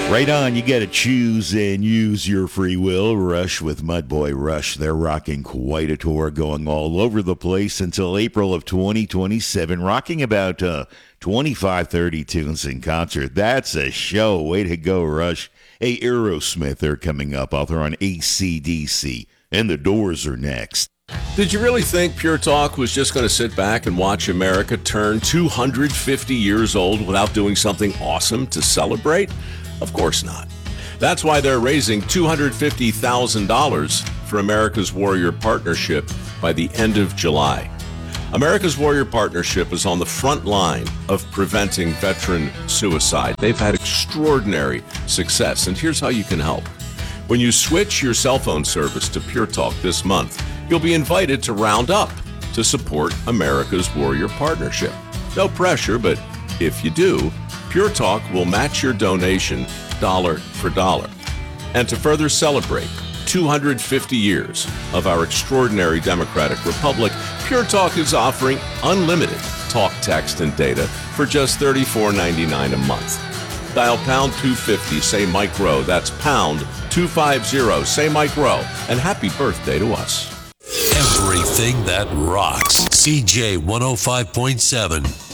Right on, you got to choose and use your free will. Rush with Mudboy Rush. They're rocking quite a tour going all over the place until April of 2027, rocking about 25, 30 tunes in concert. That's a show. Way to go, Rush. Hey, Aerosmith, they're coming up. They're on AC/DC, and the Doors are next. Did you really think Pure Talk was just going to sit back and watch America turn 250 years old without doing something awesome to celebrate? Of course not. That's why they're raising $250,000 for America's Warrior Partnership by the end of July. America's Warrior Partnership is on the front line of preventing veteran suicide. They've had extraordinary success, and here's how you can help. When you switch your cell phone service to Pure Talk this month, you'll be invited to round up to support America's Warrior Partnership. No pressure, but if you do, Pure Talk will match your donation dollar for dollar. And to further celebrate 250 years of our extraordinary democratic republic, Pure Talk is offering unlimited talk, text, and data for just $34.99 a month. Dial pound 250, say Mike Rowe. That's pound 250, say Mike Rowe. And happy birthday to us. Everything that rocks. CJ 105.7.